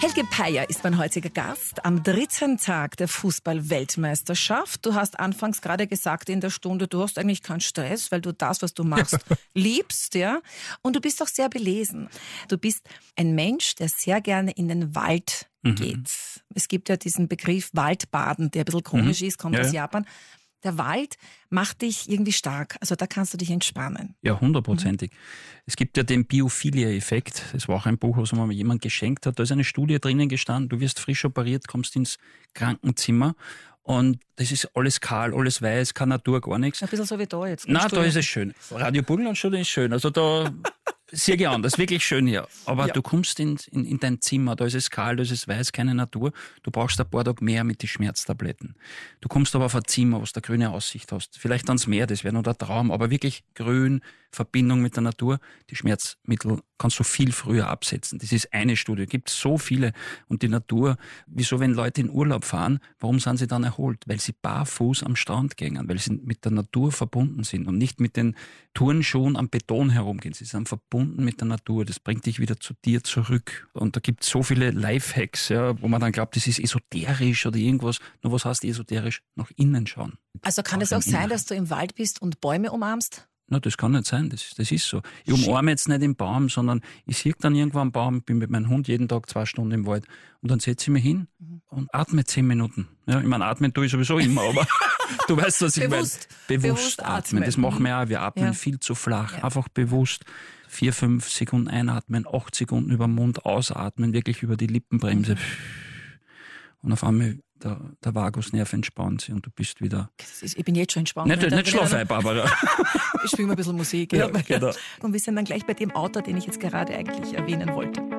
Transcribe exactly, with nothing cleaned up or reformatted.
Helge Peyer ist mein heutiger Gast am dritten Tag der Fußball-Weltmeisterschaft. Du hast anfangs gerade gesagt in der Stunde, du hast eigentlich keinen Stress, weil du das, was du machst, liebst, ja. Und du bist auch sehr belesen. Du bist ein Mensch, der sehr gerne in den Wald mhm. geht. Es gibt ja diesen Begriff Waldbaden, der ein bisschen komisch mhm. ist, kommt ja, aus Japan. Der Wald macht dich irgendwie stark. Also da kannst du dich entspannen. Ja, hundertprozentig. Mhm. Es gibt ja den Biophilia-Effekt. Das war auch ein Buch, was mir mal jemand geschenkt hat. Da ist eine Studie drinnen gestanden. Du wirst frisch operiert, kommst ins Krankenzimmer und das ist alles kahl, alles weiß, keine Natur, gar nichts. Ein bisschen so wie da jetzt. Nein, da ist es schön. Radio Burgenlandstudio ist schön. Also da sehr gern, das ist wirklich schön hier. Aber ja. du kommst in, in, in dein Zimmer, da ist es kahl, da ist es weiß, keine Natur. Du brauchst ein paar Tage mehr mit den Schmerztabletten. Du kommst aber auf ein Zimmer, wo du eine grüne Aussicht hast. Vielleicht ans Meer, das wäre noch der Traum, aber wirklich grün, Verbindung mit der Natur. Die Schmerzmittel kannst du viel früher absetzen. Das ist eine Studie. Es gibt so viele. Und die Natur, wieso, wenn Leute in Urlaub fahren, warum sind sie dann erholt? Weil sie barfuß am Strand gehen, weil sie mit der Natur verbunden sind und nicht mit den Turnschuhen am Beton herumgehen. Sie sind verbunden mit der Natur. Das bringt dich wieder zu dir zurück. Und da gibt es so viele Lifehacks, ja, wo man dann glaubt, das ist esoterisch oder irgendwas. Nur was heißt esoterisch? Nach innen schauen. Also kann es auch sein, dass du im Wald bist und Bäume umarmst? Na, das kann nicht sein, das, das ist so. Ich umarme jetzt nicht den Baum, sondern ich sehe dann irgendwo einen Baum, bin mit meinem Hund jeden Tag zwei Stunden im Wald und dann setze ich mich hin mhm. und atme zehn Minuten. Ja, ich meine, atmen tue ich sowieso immer, aber du weißt, was ich meine. Bewusst, bewusst, bewusst atmen. atmen. Das machen wir auch, wir atmen ja. viel zu flach, ja. einfach bewusst. Vier, fünf Sekunden einatmen, acht Sekunden über den Mund ausatmen, wirklich über die Lippenbremse. Und auf einmal der, der Vagusnerv entspannt sich und du bist wieder... Das ist, ich bin jetzt schon entspannt. Nicht, nicht schlafen, Barbara. Ich spiele mal ein bisschen Musik. Ja, genau. Und wir sind dann gleich bei dem Autor, den ich jetzt gerade eigentlich erwähnen wollte.